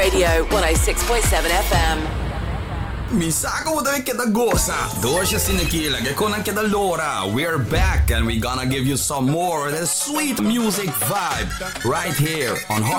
Radio 106.7 FM. Mi sa come dove che da goza. Doce sinekila, che con anche da allora. We're back and we're gonna give you some more of the sweet music vibe right here on